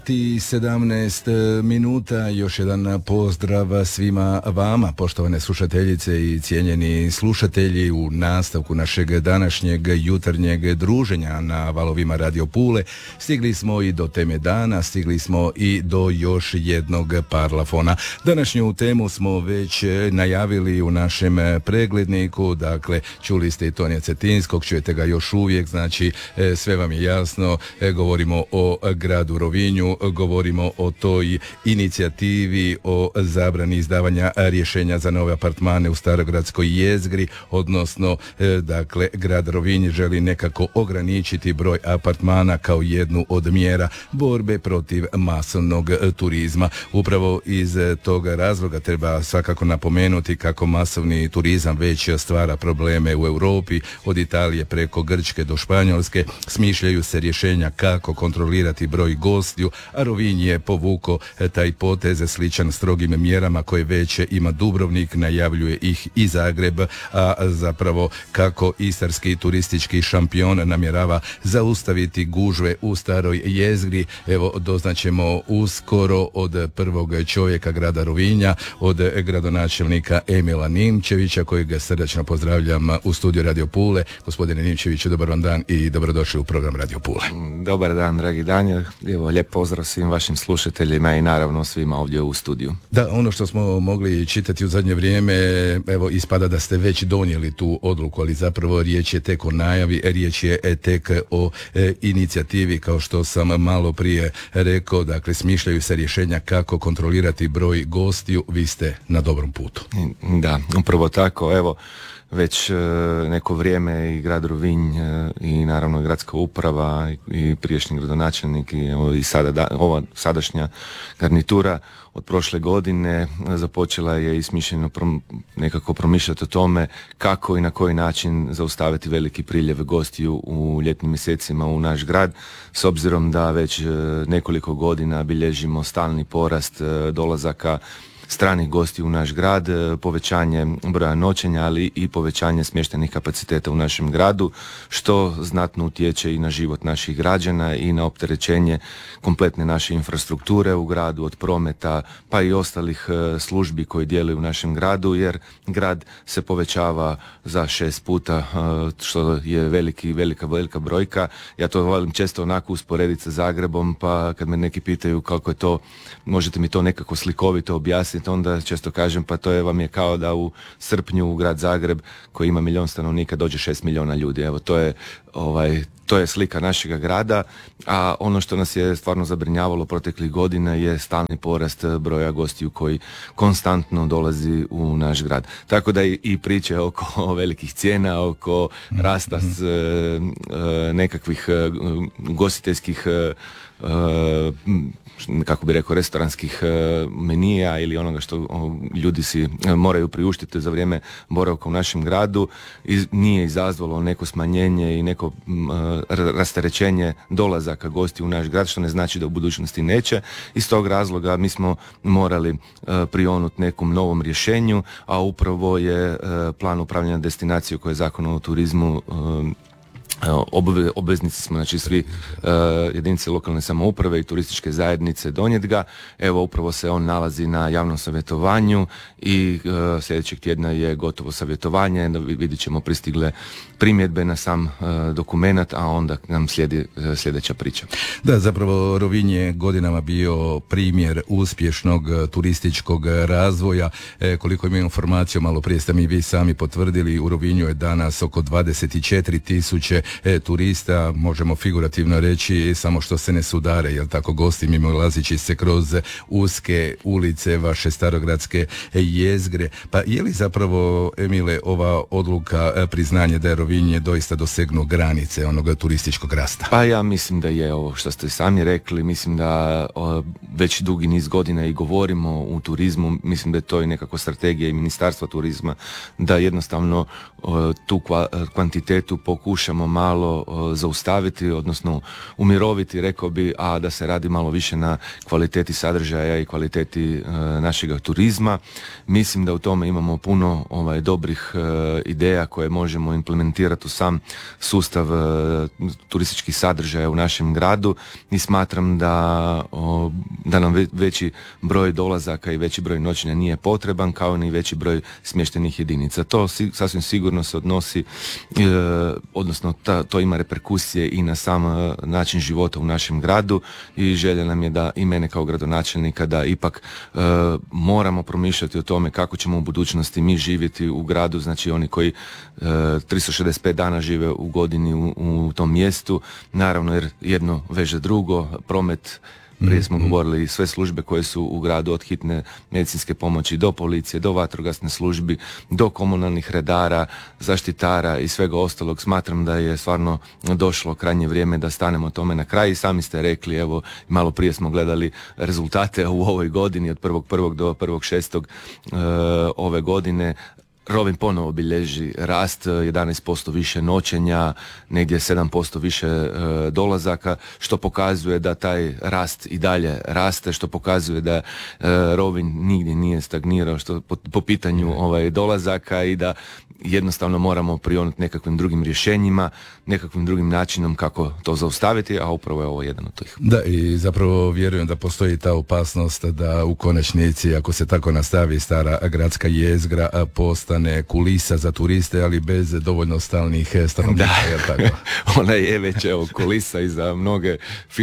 17 minuta, još jedan pozdrav svima vama, poštovane slušateljice i cijenjeni slušatelji, u nastavku našeg današnjeg jutarnjeg druženja na valovima Radio Pule. Stigli smo i do teme dana, stigli smo i do još jednog parlafona. Današnju temu smo već najavili u našem pregledniku, dakle čuli ste i Tonija Cetinskog, čujete ga još uvijek, znači sve vam je jasno, govorimo o gradu Rovinju, govorimo o toj inicijativi o zabrani izdavanja rješenja za nove apartmane u Starogradskoj jezgri, odnosno dakle grad Rovinj želi nekako ograničiti broj apartmana kao jednu od mjera borbe protiv masovnog turizma. Upravo iz toga razloga treba svakako napomenuti kako masovni turizam već stvara probleme u Europi, od Italije preko Grčke do Španjolske. Smišljaju se rješenja kako kontrolirati broj gostiju, a Rovinj je povukao taj potez sličan strogim mjerama koje već ima Dubrovnik, najavljuje ih i Zagreb, a zapravo kako istarski turistički šampion namjerava zaustaviti gužve u staroj jezgri. Evo, doznaćemo uskoro od prvog čovjeka grada Rovinja, od gradonačelnika Emila Nimčevića, kojeg srdačno pozdravljam u studiju Radio Pule. Gospodine Nimčeviću, dobar vam dan i dobrodošli u program Radio Pule. Dobar dan, dragi Danijel. Evo, lijep pozdrav svim vašim slušateljima i naravno svima ovdje u studiju. Da, ono što smo mogli čitati u zadnje vrijeme, evo, ispada da ste već donijeli tu odluku, ali zapravo riječ je tek o najavi, riječ je tek o inicijativi, kao što sam malo prije rekao, dakle smišljaju se rješenja kako kontrolirati broj gostiju, vi ste na dobrom putu. Da, upravo tako, evo, već neko vrijeme i grad Rovinj i naravno gradska uprava i prijašnji gradonačelnik i sada ova sadašnja garnitura od prošle godine započela je i smišljeno nekako promišljati o tome kako i na koji način zaustaviti veliki priljev gostiju u ljetnim mjesecima u naš grad, s obzirom da već nekoliko godina bilježimo stalni porast dolazaka stranih gostiju u naš grad, povećanje broja noćenja, ali i povećanje smještajnih kapaciteta u našem gradu, što znatno utječe i na život naših građana i na opterećenje kompletne naše infrastrukture u gradu, od prometa pa i ostalih službi koji djeluju u našem gradu, jer grad se povećava za 6 puta, što je velika brojka. Ja to volim često onako usporediti sa Zagrebom, pa kad me neki pitaju kako je to, možete mi to nekako slikovito objasniti, onda često kažem pa vam je kao da u srpnju u grad Zagreb koji ima 1 milijun stanovnika dođe 6 milijuna ljudi. Evo, to je slika našega grada, a ono što nas je stvarno zabrinjavalo proteklih godina je stalni porast broja gostiju koji konstantno dolazi u naš grad. Tako da i priče oko velikih cijena, oko rasta nekakvih gostiteljskih kako bi rekao, restoranskih menija ili onoga što ljudi si moraju priuštiti za vrijeme boravka u našem gradu, nije izazvalo neko smanjenje i neko rasterećenje dolazaka gosti u naš grad, što ne znači da u budućnosti neće. Iz tog razloga mi smo morali prionuti nekom novom rješenju, a upravo je plan upravljanja destinacije koji je Zakon o turizmu obveznici smo, znači svi jedinice lokalne samouprave i turističke zajednice donijeti ga. Evo, upravo se on nalazi na javnom savjetovanju i sljedećeg tjedna je gotovo savjetovanje, vidjet ćemo pristigle primjedbe na sam dokumenat, a onda nam slijedi sljedeća priča. Da, zapravo Rovinj je godinama bio primjer uspješnog turističkog razvoja. Koliko imam informaciju, malo prije ste mi vi sami potvrdili, u Rovinju je danas oko 24.000 turista, možemo figurativno reći, samo što se ne sudare, jel tako, gosti mimolazići se kroz uske ulice vaše starogradske jezgre. Pa je li zapravo, Emile, ova odluka priznanje da je Rovinj doista dosegnuo granice onog turističkog rasta? Pa ja mislim da je ovo što ste sami rekli, mislim da već dugi niz godina i govorimo u turizmu, mislim da je to i nekako strategija i Ministarstva turizma, da jednostavno tu kvantitetu pokušamo malo zaustaviti, odnosno umiroviti, rekao bi, a da se radi malo više na kvaliteti sadržaja i kvaliteti našega turizma. Mislim da u tome imamo puno dobrih ideja koje možemo implementirati u sam sustav turističkih sadržaja u našem gradu i smatram da nam veći broj dolazaka i veći broj noćenja nije potreban, kao ni veći broj smještenih jedinica. To sasvim sigurno se odnosi, odnosno to ima reperkusije i na sam način života u našem gradu i želja nam je da i mene kao gradonačelnika da ipak moramo promišljati o tome kako ćemo u budućnosti mi živjeti u gradu, znači oni koji 365 dana žive u godini u tom mjestu, naravno jer jedno veže drugo, promet, prije smo govorili, sve službe koje su u gradu, od hitne medicinske pomoći do policije, do vatrogasne službi, do komunalnih redara, zaštitara i svega ostalog. Smatram da je stvarno došlo krajnje vrijeme da stanemo tome na kraj i sami ste rekli, evo malo prije smo gledali rezultate u ovoj godini od 1.1. do 1.6. Ove godine. Rovinj ponovo bilježi rast, 11% više noćenja, negdje 7% više dolazaka, što pokazuje da taj rast i dalje raste, što pokazuje da Rovinj nigdje nije stagnirao po pitanju dolazaka i da jednostavno moramo prionuti nekakvim drugim rješenjima, nekakvim drugim načinom kako to zaustaviti, a upravo je ovo jedan od tih. Da, i zapravo vjerujem da postoji ta opasnost da u konačnici, ako se tako nastavi, stara gradska jezgra postane kulisa za turiste, ali bez dovoljno stalnih stanovnika. Da, ona je već kulisa i za mnoge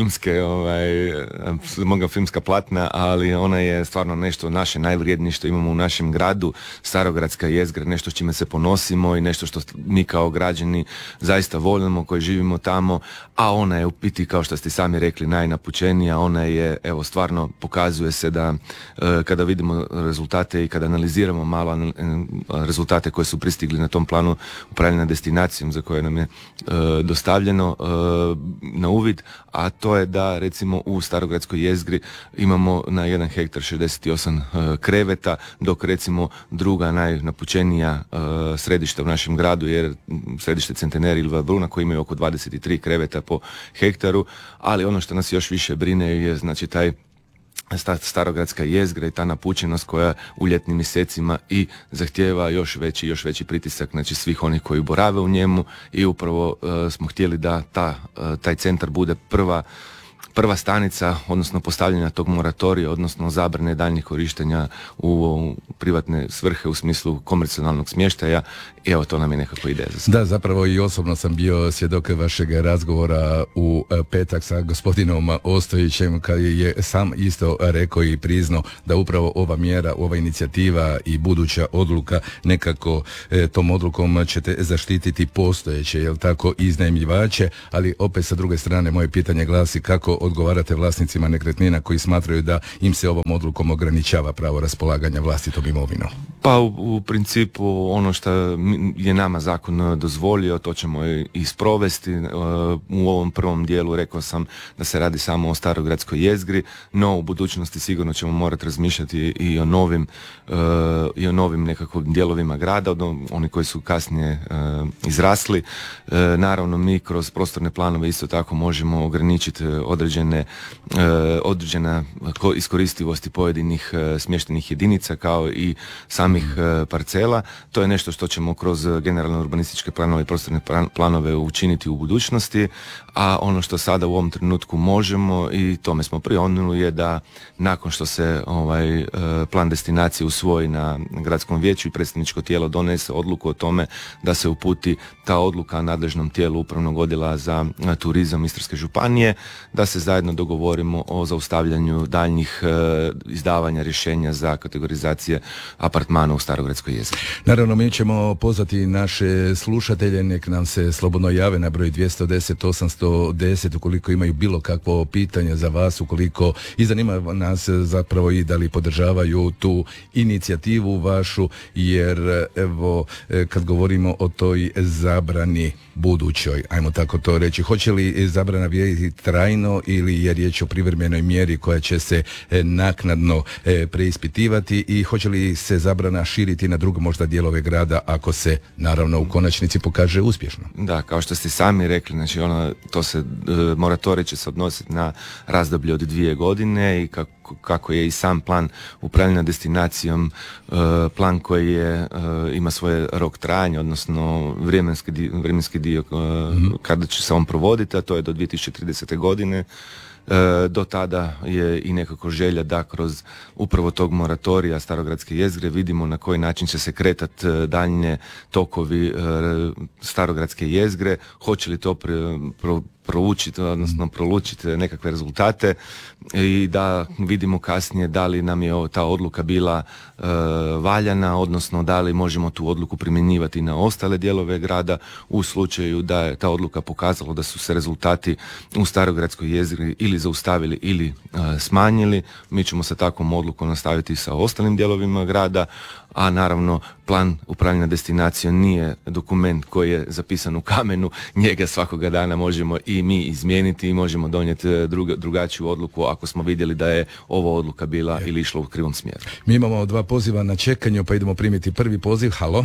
mnoga filmska platna, ali ona je stvarno nešto naše najvrijednije što imamo u našem gradu, starogradska jezgra, nešto s čime se ponosimo i nešto što mi kao građani zaista volimo, koji živimo tamo, a ona je u biti, kao što ste sami rekli, najnapučenija. Ona je, evo, stvarno pokazuje se da kada vidimo rezultate i kada analiziramo malo rezultate koje su pristigli na tom planu upravljanja destinacijom za koje nam je dostavljeno na uvid, a to je da recimo u starogradskoj jezgri imamo na 1 hektar 68 kreveta, dok recimo druga najnapučenija središta u našem gradu jer središte Centeneri ili Bruna koji imaju oko 23 kreveta po hektaru, ali ono što nas još više brine je znači taj starogradska jezgra i ta napučenost koja u ljetnim mjesecima i zahtijeva još veći pritisak, znači svih onih koji borave u njemu i upravo smo htjeli da taj centar bude prva stanica, odnosno postavljanja tog moratorija, odnosno zabrane daljnjih korištenja u privatne svrhe u smislu komercijalnog smještaja. I evo, to nam je nekako ideja za sve. Da, zapravo i osobno sam bio svjedok vašeg razgovora u petak sa gospodinom Ostojićem, kad je sam isto rekao i priznao da upravo ova mjera, ova inicijativa i buduća odluka nekako tom odlukom ćete zaštititi postojeće, jel tako, iznajmljivače, ali opet sa druge strane moje pitanje glasi kako odgovarate vlasnicima nekretnina koji smatraju da im se ovom odlukom ograničava pravo raspolaganja vlastitom imovinom? Pa u principu ono što je nama zakon dozvolio, to ćemo i sprovesti. U ovom prvom dijelu rekao sam da se radi samo o starogradskoj jezgri, no u budućnosti sigurno ćemo morati razmišljati i o novim nekakvim dijelovima grada, oni koji su kasnije izrasli. Naravno, mi kroz prostorne planove isto tako možemo ograničiti određena iskoristivosti pojedinih smještenih jedinica kao i samih parcela. To je nešto što ćemo kroz generalne urbanističke planove i prostorne planove učiniti u budućnosti, a ono što sada u ovom trenutku možemo i tome smo prionuli je da nakon što se plan destinacije usvoji na gradskom vijeću i predstavničko tijelo donese odluku o tome da se uputi ta odluka nadležnom tijelu upravnog odjela za turizam Istarske županije, da se zajedno dogovorimo o zaustavljanju daljnjih izdavanja rješenja za kategorizacije apartmana u starogradskoj jezgri. Naravno, mi ćemo pozvati naše slušatelje, nek nam se slobodno jave na broj 210-810 ukoliko imaju bilo kakvo pitanje za vas, ukoliko i zanima nas zapravo i da li podržavaju tu inicijativu vašu, jer evo kad govorimo o toj zabrani budućoj, ajmo tako to reći, hoće li zabrana vrijediti trajno ili je riječ o privremenoj mjeri koja će se naknadno preispitivati i hoće li se zabrana širiti na druge možda dijelove grada ako se naravno u konačnici pokaže uspješno? Da, kao što ste sami rekli, znači moratorij će se odnositi na razdoblje od 2 godine i kako je i sam plan upravljanja destinacijom, plan koji ima svoj rok trajanja, odnosno vremenski dio kada će se on provoditi, a to je do 2030. godine. Do tada je i nekako želja da kroz upravo tog moratorija starogradske jezgre vidimo na koji način će se kretati daljnje tokovi starogradske jezgre, hoće li to proučiti, odnosno prolučiti nekakve rezultate i da vidimo kasnije da li nam je ta odluka bila valjana, odnosno da li možemo tu odluku primjenjivati na ostale dijelove grada u slučaju da je ta odluka pokazala da su se rezultati u starogradskoj jezgri ili zaustavili ili smanjili. Mi ćemo sa takvom odlukom nastaviti sa ostalim dijelovima grada, a naravno plan upravljanja destinacijom nije dokument koji je zapisan u kamenu, njega svakoga dana možemo i mi izmijeniti i možemo donijeti drugačiju odluku ako smo vidjeli da je ova odluka bila ili išla u krivom smjeru. Mi imamo 2 poziva na čekanju, pa idemo primiti prvi poziv. Halo?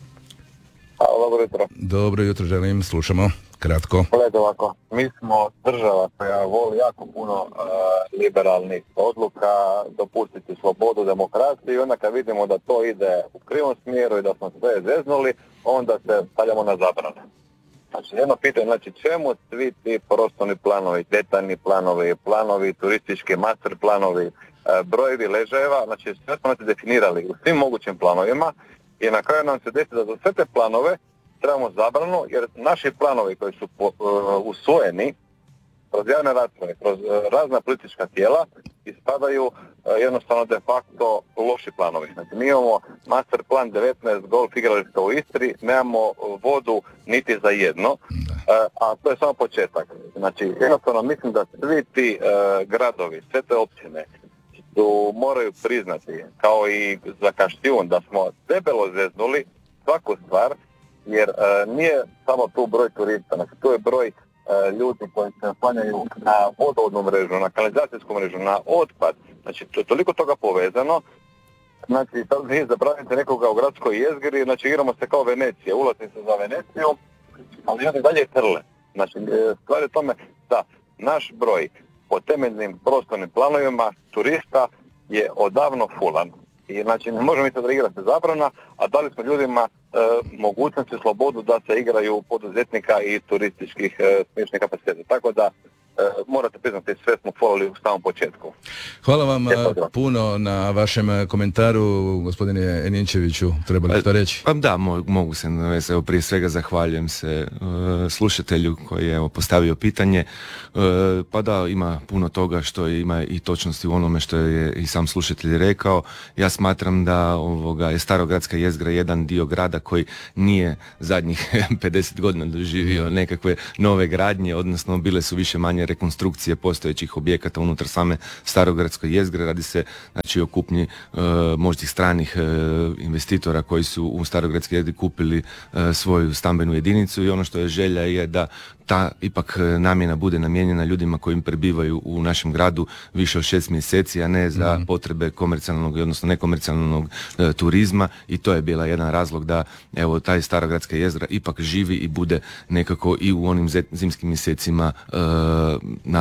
Halo, dobro jutro. Dobro jutro želim, slušamo. Kratko. Gledajte ovako, mi smo država koja voli jako puno liberalnih odluka, dopustiti slobodu, demokraciju i onda kad vidimo da to ide u krivom smjeru i da smo sve zeznuli, onda se stavljamo na zabrane. Znači jedno pitanje, znači čemu svi ti prostorni planovi, detaljni planovi, turistički master planovi, brojevi ležajeva, znači sve smo definirali u svim mogućim planovima i na kraju nam se desi da za sve te planove trebamo zabranu, jer naši planovi koji su usvojeni kroz javne rasprave, kroz razna politička tijela, ispadaju jednostavno de facto loši planovi. Znači mi imamo master plan 19 golf igrališta u Istri, nemamo vodu niti za jedno, a to je samo početak. Znači jednostavno mislim da svi ti gradovi, sve te općine moraju priznati, kao i za Kaštijun, da smo debelo zeznuli svaku stvar, jer nije samo tu broj turista, znači tu je broj ljudi koji se oslanjaju na vodovodnu mrežu, na kanalizacijsku mrežu, na otpad, znači to je toliko toga povezano. Znači sad vi zabranite nekoga u gradskoj jezgri, znači igramo se kao Venecija, ulaznice za Veneciju, ali oni dalje trle. Znači stvar je tome da naš broj po temeljnim prostornim planovima turista je odavno fulan. I znači ne možemo mi sad igrati zabrana, a dali smo ljudima mogućnost i slobodu da se igraju poduzetnika i turističkih smješnih kapaciteta. Tako da morate priznati, sve smo folili u samom početku. Hvala vam puno na vašem komentaru, gospodine Eninčeviću, treba li to reći? Pa da, mogu se navesti. Evo, prije svega zahvaljujem se slušatelju koji je postavio pitanje. Pa da, ima puno toga što ima i točnosti u onome što je i sam slušatelj rekao. Ja smatram da je starogradska jezgra jedan dio grada koji nije zadnjih 50 godina doživio nekakve nove gradnje, odnosno bile su više manje rekonstrukcije postojećih objekata unutar same starogradske jezgre. Radi se znači o kupnji možda stranih investitora koji su u starogradskoj jezgri kupili svoju stambenu jedinicu i ono što je želja je da ta ipak namjena bude namijenjena ljudima koji prebivaju u našem gradu više od 6 mjeseci, a ne za potrebe komercijalnog, odnosno nekomercijalnog turizma, i to je bila jedan razlog da evo taj starogradska jezgra ipak živi i bude nekako i u onim zimskim mjesecima